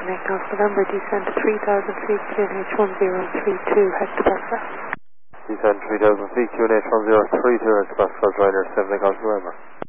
8 Alpha November, descend 3,000 feet, QNH 1032, hectopascal. Descend 3,000 feet, QNH 1032, hectopascal, Ryanair 7 Alpha November.